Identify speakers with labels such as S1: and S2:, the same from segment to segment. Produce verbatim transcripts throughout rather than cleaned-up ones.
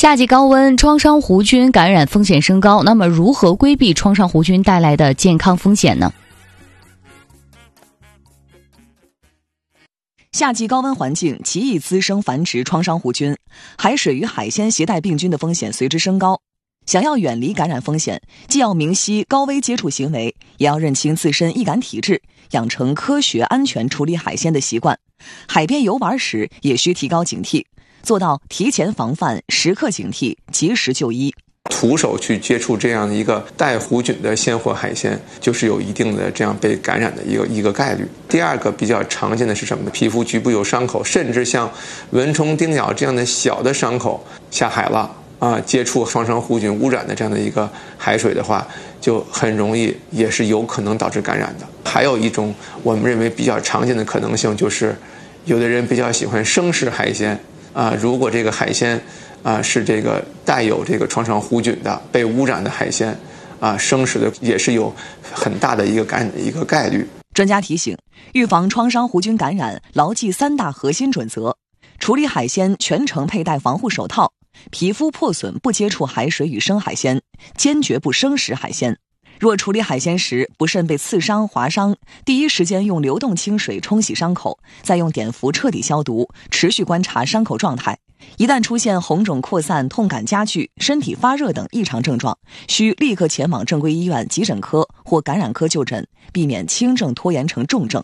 S1: 夏季高温，创伤弧菌感染风险升高，那么如何规避创伤弧菌带来的健康风险呢？
S2: 夏季高温环境极易滋生繁殖创伤弧菌，海水与海鲜携带病菌的风险随之升高。想要远离感染风险，既要明晰高危接触行为，也要认清自身易感体质，养成科学安全处理海鲜的习惯。海边游玩时也需提高警惕，做到提前防范，时刻警惕，及时就医。
S3: 徒手去接触这样的一个带弧菌的鲜活海鲜，就是有一定的这样被感染的一个一个概率。第二个比较常见的是什么呢？皮肤局部有伤口，甚至像蚊虫叮咬这样的小的伤口，下海了啊，接触创伤弧菌污染的这样的一个海水的话，就很容易也是有可能导致感染的。还有一种我们认为比较常见的可能性，就是有的人比较喜欢生食海鲜啊，如果这个海鲜啊，是这个带有这个创伤弧菌的被污染的海鲜啊，生食的也是有很大的一个感染的一个概率。
S2: 专家提醒，预防创伤弧菌感染，牢记三大核心准则：处理海鲜全程佩戴防护手套，皮肤破损不接触海水与生海鲜，坚决不生食海鲜。若处理海鲜时不慎被刺伤、划伤，第一时间用流动清水冲洗伤口，再用碘伏彻底消毒，持续观察伤口状态。一旦出现红肿扩散、痛感加剧、身体发热等异常症状，需立刻前往正规医院急诊科或感染科就诊，避免轻症拖延成重症。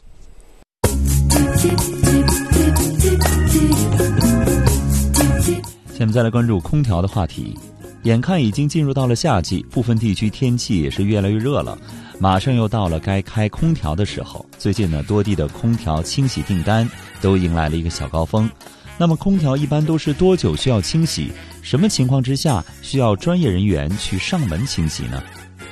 S4: 下面再来关注空调的话题。眼看已经进入到了夏季，部分地区天气也是越来越热了，马上又到了该开空调的时候。最近呢，多地的空调清洗订单都迎来了一个小高峰。那么空调一般都是多久需要清洗？什么情况之下需要专业人员去上门清洗呢？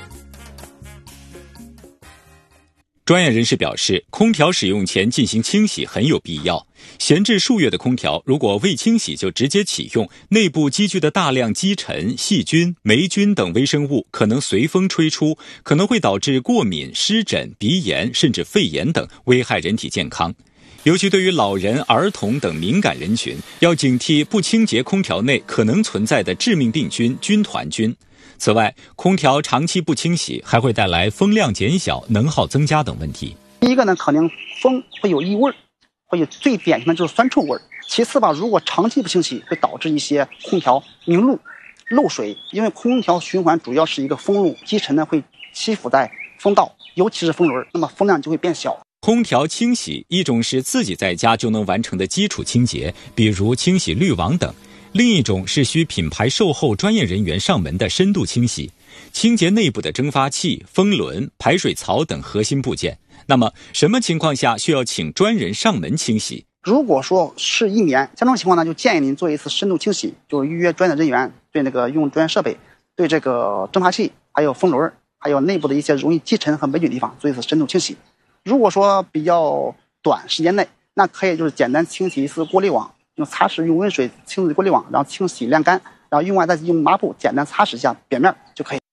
S5: 专业人士表示，空调使用前进行清洗很有必要。闲置数月的空调，如果未清洗就直接启用，内部积聚的大量积尘、细菌、霉菌等微生物可能随风吹出，可能会导致过敏、湿疹、鼻炎甚至肺炎等，危害人体健康。尤其对于老人、儿童等敏感人群，要警惕不清洁空调内可能存在的致命病菌军团菌。此外，空调长期不清洗还会带来风量减小、能耗增加等问题。
S6: 第一个呢，可能风会有异味，会有最典型的就是酸臭味。其次吧，如果长期不清洗，会导致一些空调凝露、漏水。因为空调循环主要是一个风路，积尘呢会吸附在风道，尤其是风轮，那么风量就会变小。
S5: 空调清洗，一种是自己在家就能完成的基础清洁，比如清洗滤网等；另一种是需品牌售后专业人员上门的深度清洗，清洁内部的蒸发器、风轮、排水槽等核心部件。那么，什么情况下需要请专人上门清洗？
S6: 如果说是一年，这种情况呢，就建议您做一次深度清洗，就是预约专业人员，对那个用专业设备，对这个蒸发器、还有风轮、还有内部的一些容易积尘和霉菌地方做一次深度清洗。如果说比较短时间内，那可以就是简单清洗一次过滤网，用擦拭用温水清洗过滤网，然后清洗晾干，然后用完再用抹布简单擦拭一下表面就可以。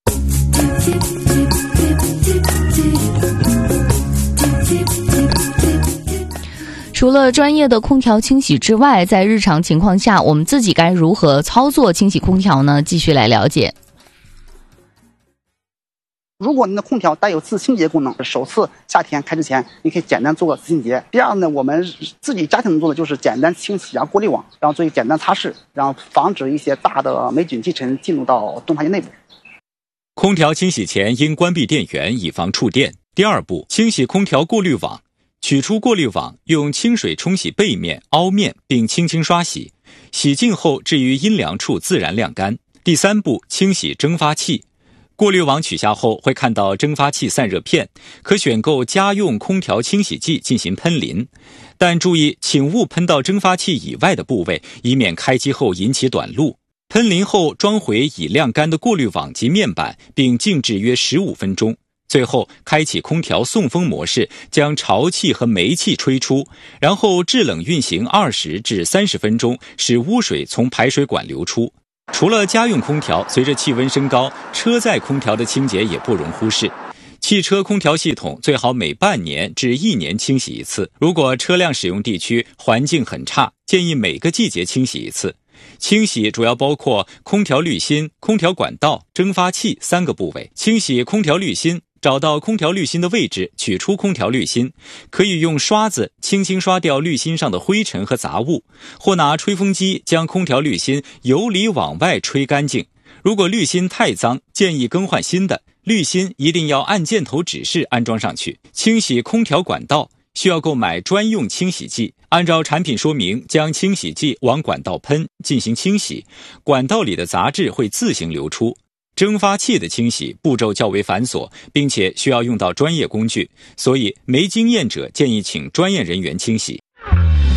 S1: 除了专业的空调清洗之外，在日常情况下，我们自己该如何操作清洗空调呢？继续来了解。
S6: 如果您的空调带有自清洁功能，首次夏天开之前，你可以简单做个自清洁。第二呢，我们自己家庭能做的就是简单清洗一下过滤网，然后做一简单擦拭，然后防止一些大的霉菌积尘进入到蒸发机内部。
S5: 空调清洗前应关闭电源，以防触电。第二步，清洗空调过滤网。取出过滤网，用清水冲洗背面、凹面，并轻轻刷洗。洗净后置于阴凉处自然晾干。第三步，清洗蒸发器。过滤网取下后，会看到蒸发器散热片，可选购家用空调清洗剂进行喷淋，但注意请勿喷到蒸发器以外的部位，以免开机后引起短路。喷淋后装回已晾干的过滤网及面板，并静置约十五分钟。最后开启空调送风模式，将潮气和霉气吹出，然后制冷运行二十至三十分钟，使污水从排水管流出。除了家用空调，随着气温升高，车载空调的清洁也不容忽视。汽车空调系统最好每半年至一年清洗一次，如果车辆使用地区环境很差，建议每个季节清洗一次。 清洗主要包括空调滤芯、空调管道、蒸发器三个部位。清洗空调滤芯，找到空调滤芯的位置，取出空调滤芯，可以用刷子轻轻刷掉滤芯上的灰尘和杂物，或拿吹风机将空调滤芯由里往外吹干净。如果滤芯太脏，建议更换新的，滤芯一定要按箭头指示安装上去。清洗空调管道，需要购买专用清洗剂，按照产品说明将清洗剂往管道喷，进行清洗，管道里的杂质会自行流出。蒸发器的清洗步骤较为繁琐，并且需要用到专业工具，所以没经验者建议请专业人员清洗。